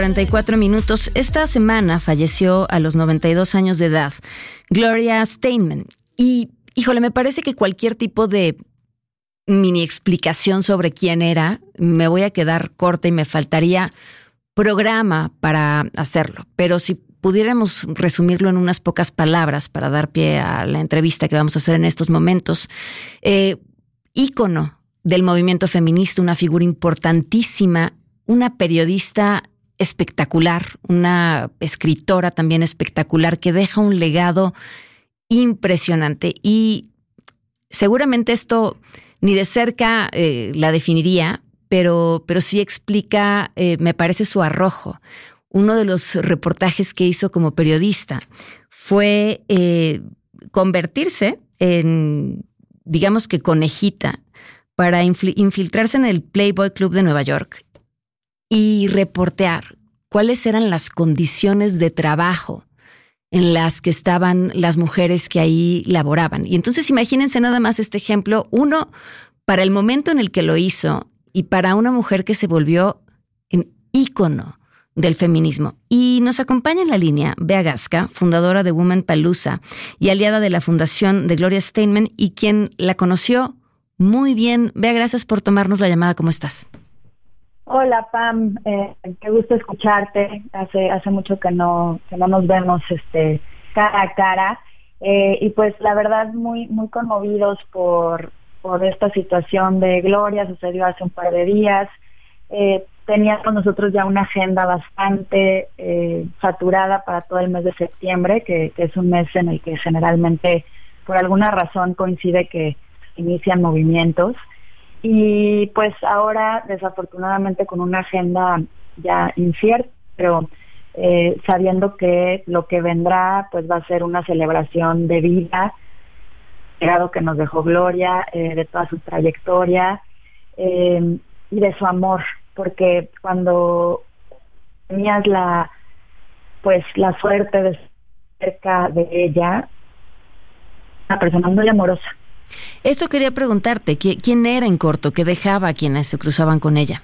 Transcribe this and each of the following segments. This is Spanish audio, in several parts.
44 minutos. Esta semana falleció a los 92 años de edad Gloria Steinem. Y, híjole, me parece que cualquier tipo de mini explicación sobre quién era, me voy a quedar corta y me faltaría programa para hacerlo. Pero si pudiéramos resumirlo en unas pocas palabras para dar pie a la entrevista que vamos a hacer en estos momentos. Ícono del movimiento feminista, una figura importantísima, una periodista espectacular, una escritora también espectacular que deja un legado impresionante. Y seguramente esto ni de cerca la definiría, pero sí explica, me parece, su arrojo. Uno de los reportajes que hizo como periodista fue convertirse en, digamos que conejita, para infiltrarse en el Playboy Club de Nueva York y reportear cuáles eran las condiciones de trabajo en las que estaban las mujeres que ahí laboraban. Y entonces imagínense nada más este ejemplo, uno, para el momento en el que lo hizo y para una mujer que se volvió un ícono del feminismo. Y nos acompaña en la línea Bea Gasca, fundadora de Woman Palooza y aliada de la fundación de Gloria Steinem y quien la conoció muy bien. Bea, gracias por tomarnos la llamada. ¿Cómo estás? Hola, Pam. Qué gusto escucharte. Hace mucho que no nos vemos cara a cara. Y pues la verdad muy conmovidos por esta situación de Gloria. Sucedió hace un par de días. Teníamos nosotros ya una agenda bastante saturada para todo el mes de septiembre, que es un mes en el que generalmente por alguna razón coincide que inician movimientos. Y pues ahora desafortunadamente con una agenda ya incierta, pero sabiendo que lo que vendrá pues va a ser una celebración de vida, legado que nos dejó Gloria, de toda su trayectoria y de su amor, porque cuando tenías la suerte de estar cerca de ella, una persona muy amorosa. Eso quería preguntarte, ¿quién era en corto? ¿Qué dejaba a quienes se cruzaban con ella?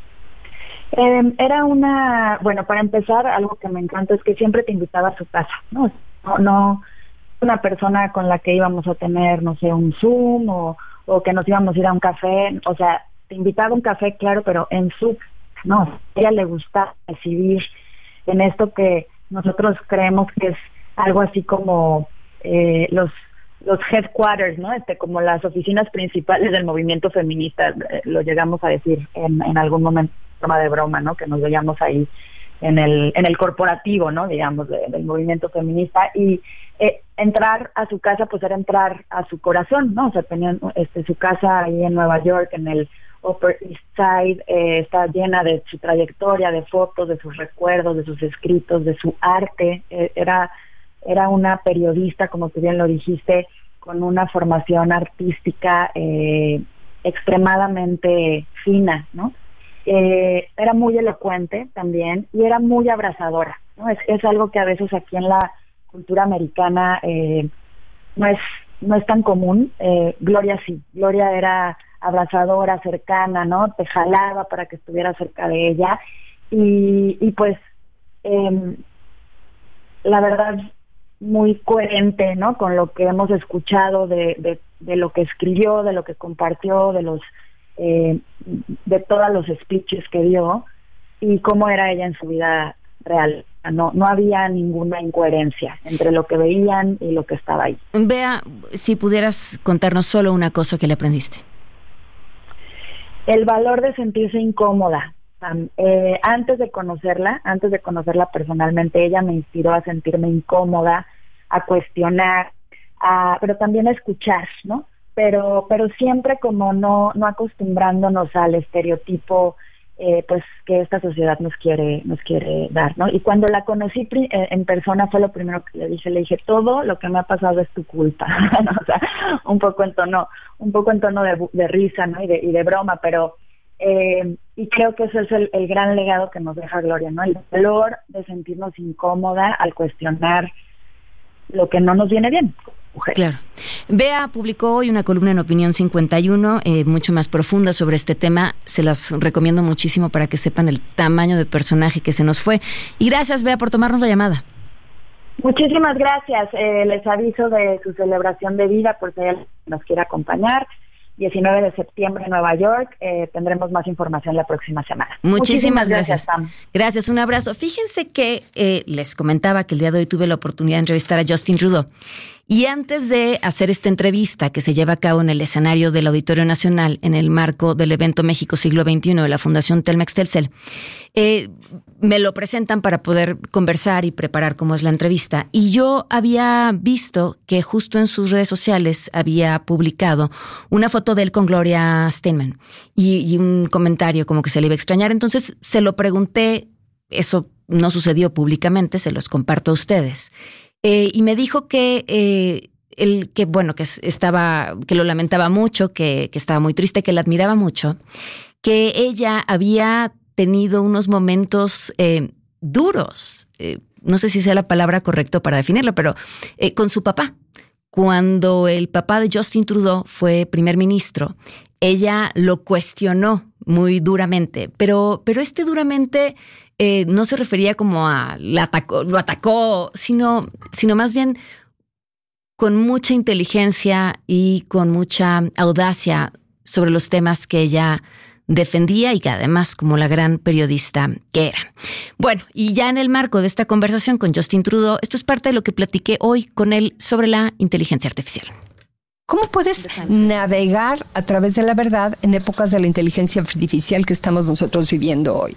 Era para empezar, algo que me encanta es que siempre te invitaba a su casa, no una persona con la que íbamos a tener, no sé, un Zoom o que nos íbamos a ir a un café, o sea, te invitaba a un café, claro, pero en su, no, a ella le gusta recibir en esto que nosotros creemos que es algo así como los headquarters, ¿no? Como las oficinas principales del movimiento feminista, lo llegamos a decir en algún momento, forma de broma, ¿no? Que nos veíamos ahí en el corporativo, ¿no? Digamos, del movimiento feminista. Y entrar a su casa, pues era entrar a su corazón, ¿no? O sea, tenían su casa ahí en Nueva York, en el Upper East Side, está llena de su trayectoria, de fotos, de sus recuerdos, de sus escritos, de su arte. Era una periodista, como tú bien lo dijiste, con una formación artística extremadamente fina, ¿no? Era muy elocuente también y era muy abrazadora, ¿no? Es algo que a veces aquí en la cultura americana no es tan común. Gloria sí, Gloria era abrazadora, cercana, ¿no? Te jalaba para que estuviera cerca de ella y pues la verdad muy coherente, ¿no? Con lo que hemos escuchado de lo que escribió, de lo que compartió, de todos los speeches que dio y cómo era ella en su vida real. No había ninguna incoherencia entre lo que veían y lo que estaba ahí. Bea, si pudieras contarnos solo una cosa que le aprendiste. El valor de sentirse incómoda. Antes de conocerla personalmente, ella me inspiró a sentirme incómoda, a cuestionar, pero también a escuchar, ¿no? Pero siempre como no acostumbrándonos al estereotipo pues que esta sociedad nos quiere dar, ¿no? Y cuando la conocí en persona fue lo primero que le dije, todo lo que me ha pasado es tu culpa, ¿no? O sea, un poco en tono de risa, ¿no? y de broma, pero y creo que ese es el gran legado que nos deja Gloria, ¿no? El valor de sentirnos incómoda al cuestionar lo que no nos viene bien, mujer. Claro. Bea publicó hoy una columna en Opinión 51, mucho más profunda sobre este tema. Se las recomiendo muchísimo para que sepan el tamaño de personaje que se nos fue. Y gracias, Bea, por tomarnos la llamada. Muchísimas gracias. Les aviso de su celebración de vida por si alguien nos quiere acompañar. 19 de septiembre en Nueva York. Tendremos más información la próxima semana. Muchísimas gracias. Sam. Gracias, un abrazo. Fíjense que les comentaba que el día de hoy tuve la oportunidad de entrevistar a Justin Trudeau. Y antes de hacer esta entrevista que se lleva a cabo en el escenario del Auditorio Nacional en el marco del evento México Siglo XXI de la Fundación Telmex Telcel, me lo presentan para poder conversar y preparar cómo es la entrevista. Y yo había visto que justo en sus redes sociales había publicado una foto de él con Gloria Steinem y un comentario como que se le iba a extrañar. Entonces se lo pregunté, eso no sucedió públicamente, se los comparto a ustedes. Y me dijo que que lo lamentaba mucho, que estaba muy triste, que la admiraba mucho, que ella había tenido unos momentos duros, no sé si sea la palabra correcta para definirlo, pero con su papá. Cuando el papá de Justin Trudeau fue primer ministro, ella lo cuestionó muy duramente, pero duramente no se refería como a lo atacó, sino más bien con mucha inteligencia y con mucha audacia sobre los temas que ella defendía y que además como la gran periodista que era. Bueno, y ya en el marco de esta conversación con Justin Trudeau, esto es parte de lo que platiqué hoy con él sobre la inteligencia artificial. ¿Cómo puedes navegar a través de la verdad en épocas de la inteligencia artificial que estamos nosotros viviendo hoy?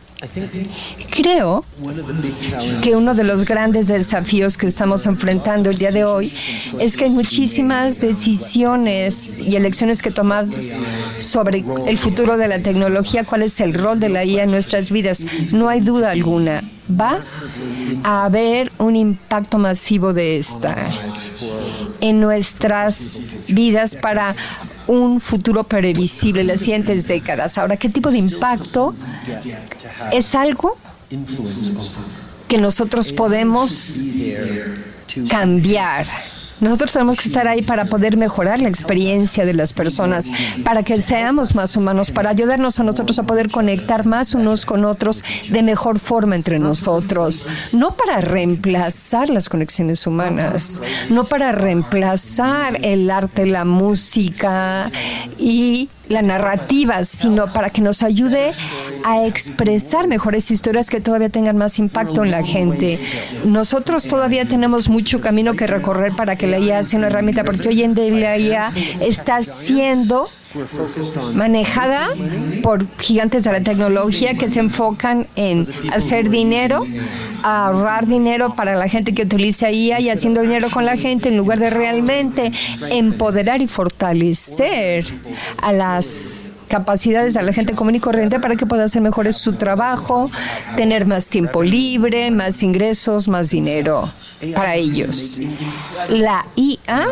Creo que uno de los grandes desafíos que estamos enfrentando el día de hoy es que hay muchísimas decisiones y elecciones que tomar sobre el futuro de la tecnología, cuál es el rol de la IA en nuestras vidas. No hay duda alguna. Va a haber un impacto masivo de esta en nuestras vidas para un futuro previsible, las siguientes décadas. Ahora, ¿qué tipo de impacto? Es algo que nosotros podemos cambiar. Nosotros tenemos que estar ahí para poder mejorar la experiencia de las personas, para que seamos más humanos, para ayudarnos a nosotros a poder conectar más unos con otros de mejor forma entre nosotros. No para reemplazar las conexiones humanas, no para reemplazar el arte, la música y la narrativa, sino para que nos ayude a expresar mejores historias que todavía tengan más impacto en la gente. Nosotros todavía tenemos mucho camino que recorrer para que la IA sea una herramienta, porque hoy en día la IA está siendo manejada por gigantes de la tecnología que se enfocan en hacer dinero, a ahorrar dinero para la gente que utiliza IA y haciendo dinero con la gente en lugar de realmente empoderar y fortalecer a las capacidades a la gente común y corriente para que pueda hacer mejor su trabajo, tener más tiempo libre, más ingresos, más dinero para ellos. La IA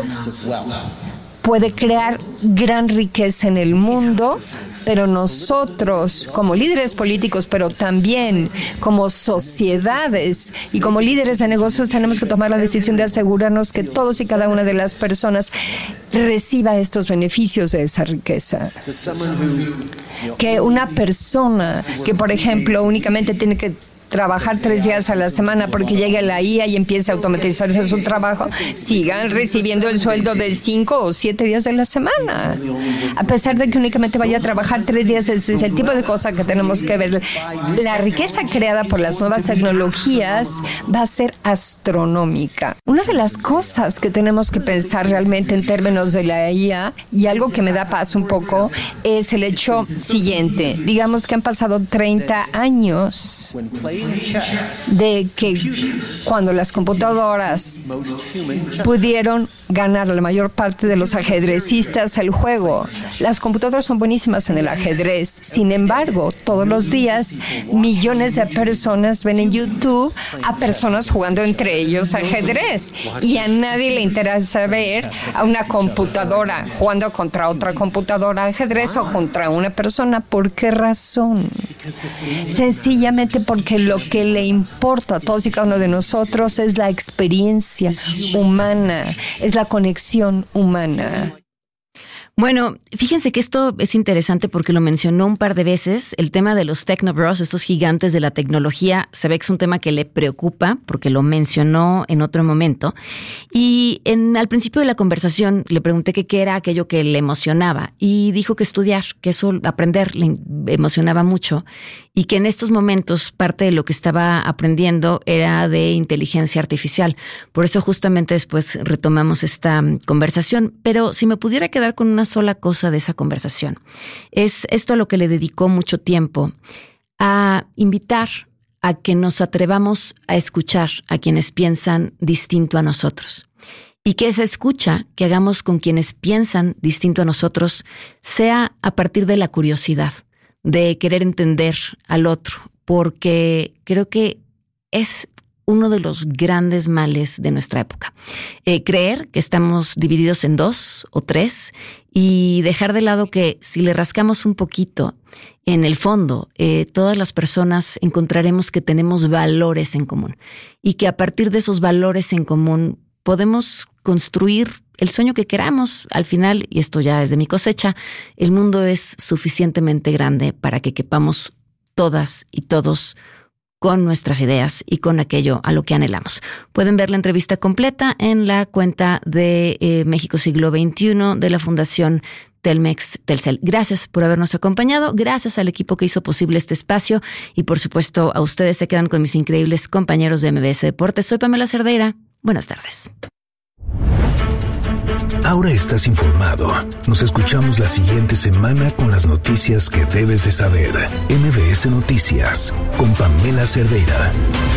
puede crear gran riqueza en el mundo, pero nosotros, como líderes políticos, pero también como sociedades y como líderes de negocios, tenemos que tomar la decisión de asegurarnos que todos y cada una de las personas reciba estos beneficios de esa riqueza. Que una persona que, por ejemplo, únicamente tiene que trabajar 3 días a la semana porque llegue la IA y empiece a automatizarse su trabajo, sigan recibiendo el sueldo de 5 o 7 días de la semana. A pesar de que únicamente vaya a trabajar 3 días, ese es el tipo de cosa que tenemos que ver. La riqueza creada por las nuevas tecnologías va a ser astronómica. Una de las cosas que tenemos que pensar realmente en términos de la IA, y algo que me da paz un poco, es el hecho siguiente. Digamos que han pasado 30 años de que cuando las computadoras pudieron ganar a la mayor parte de los ajedrecistas el juego. Las computadoras son buenísimas en el ajedrez. Sin embargo, todos los días millones de personas ven en YouTube a personas jugando entre ellos ajedrez y a nadie le interesa ver a una computadora jugando contra otra computadora ajedrez o contra una persona. ¿Por qué razón? Sencillamente porque lo que le importa a todos y cada uno de nosotros es la experiencia humana, es la conexión humana. Bueno, fíjense que esto es interesante porque lo mencionó un par de veces. El tema de los Technobros, estos gigantes de la tecnología, se ve que es un tema que le preocupa porque lo mencionó en otro momento. Y al principio de la conversación le pregunté qué era aquello que le emocionaba y dijo que estudiar, que eso, aprender, le emocionaba mucho y que en estos momentos parte de lo que estaba aprendiendo era de inteligencia artificial. Por eso justamente después retomamos esta conversación. Pero si me pudiera quedar con una sola cosa de esa conversación, es esto a lo que le dedicó mucho tiempo, a invitar a que nos atrevamos a escuchar a quienes piensan distinto a nosotros. Y que esa escucha que hagamos con quienes piensan distinto a nosotros sea a partir de la curiosidad, de querer entender al otro, porque creo que es uno de los grandes males de nuestra época. Creer que estamos divididos en 2 o 3 y dejar de lado que si le rascamos un poquito, en el fondo, todas las personas encontraremos que tenemos valores en común y que a partir de esos valores en común podemos construir el sueño que queramos. Al final, y esto ya es de mi cosecha, el mundo es suficientemente grande para que quepamos todas y todos con nuestras ideas y con aquello a lo que anhelamos. Pueden ver la entrevista completa en la cuenta de México Siglo XXI de la Fundación Telmex Telcel. Gracias por habernos acompañado, gracias al equipo que hizo posible este espacio y por supuesto a ustedes. Se quedan con mis increíbles compañeros de MBS Deportes. Soy Pamela Cerdeira. Buenas tardes. Ahora estás informado. Nos escuchamos la siguiente semana con las noticias que debes de saber. MBS Noticias con Pamela Cerdeira.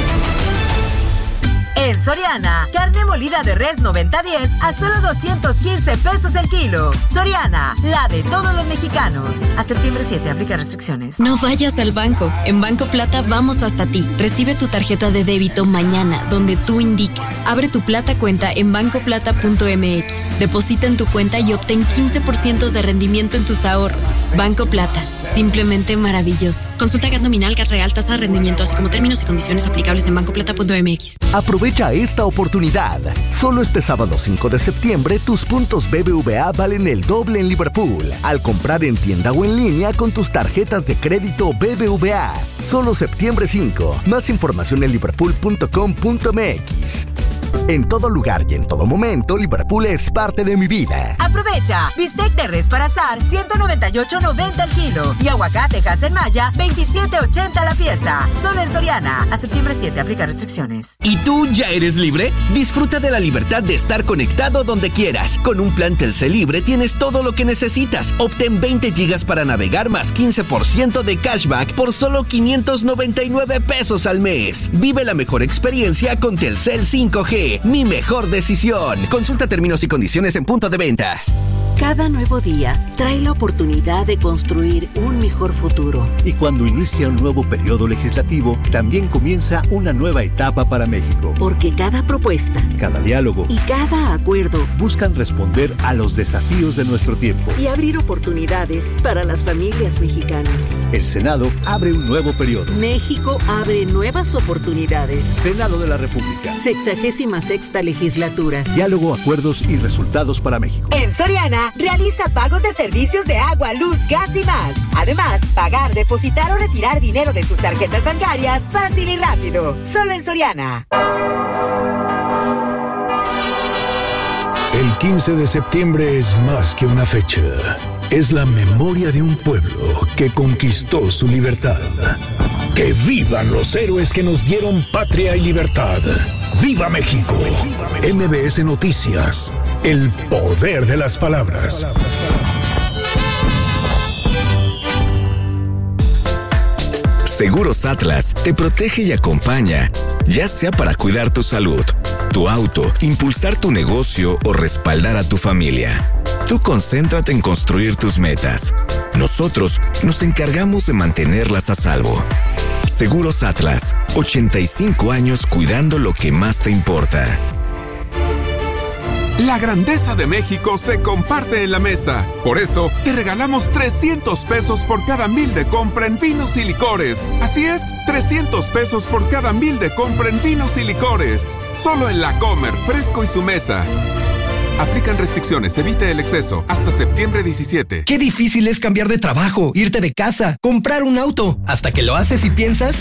En Soriana, carne molida de res 90-10 a solo 215 pesos el kilo. Soriana, la de todos los mexicanos. A septiembre 7, aplica restricciones. No vayas al banco. En Banco Plata vamos hasta ti. Recibe tu tarjeta de débito mañana, donde tú indiques. Abre tu Plata cuenta en bancoplata.mx. Deposita en tu cuenta y obtén 15% de rendimiento en tus ahorros. Banco Plata, simplemente maravilloso. Consulta GAT nominal, GAT real, tasa de rendimiento, así como términos y condiciones aplicables en bancoplata.mx. Aprovecha esta oportunidad. Solo este sábado 5 de septiembre, tus puntos BBVA valen el doble en Liverpool al comprar en tienda o en línea con tus tarjetas de crédito BBVA. Solo septiembre 5. Más información en liverpool.com.mx. En todo lugar y en todo momento, Liverpool es parte de mi vida. Aprovecha. Bistec de res para asar, 198.90 el kilo. Y aguacate Hass-en-Maya, 27.80 la pieza. Solo en Soriana. A septiembre 7, aplica restricciones. ¿Y tú ya eres libre? Disfruta de la libertad de estar conectado donde quieras. Con un plan Telcel Libre tienes todo lo que necesitas. Obtén 20 gigas para navegar más 15% de cashback por solo 599 pesos al mes. Vive la mejor experiencia con Telcel 5G. Mi mejor decisión. Consulta términos y condiciones en punto de venta. Cada nuevo día trae la oportunidad de construir un mejor futuro. Y cuando inicia un nuevo periodo legislativo, también comienza una nueva etapa para México. Porque cada propuesta, cada diálogo y cada acuerdo buscan responder a los desafíos de nuestro tiempo y abrir oportunidades para las familias mexicanas. El Senado abre un nuevo periodo. México abre nuevas oportunidades. Senado de la República. 66ª legislatura. Diálogo, acuerdos y resultados para México. En Soriana, realiza pagos de servicios de agua, luz, gas y más. Además, pagar, depositar o retirar dinero de tus tarjetas bancarias fácil y rápido. Solo en Soriana. El 15 de septiembre es más que una fecha. Es la memoria de un pueblo que conquistó su libertad. ¡Que vivan los héroes que nos dieron patria y libertad! ¡Viva México! MBS Noticias. El poder de las palabras. Seguros Atlas te protege y acompaña, ya sea para cuidar tu salud, tu auto, impulsar tu negocio o respaldar a tu familia. Tú concéntrate en construir tus metas. Nosotros nos encargamos de mantenerlas a salvo. Seguros Atlas, 85 años cuidando lo que más te importa. La grandeza de México se comparte en la mesa. Por eso, te regalamos 300 pesos por cada 1,000 de compra en vinos y licores. Así es, 300 pesos por cada 1,000 de compra en vinos y licores. Solo en La Comer, Fresco y Su Mesa. Aplican restricciones, evite el exceso. Hasta septiembre 17. Qué difícil es cambiar de trabajo, irte de casa, comprar un auto. Hasta que lo haces y piensas,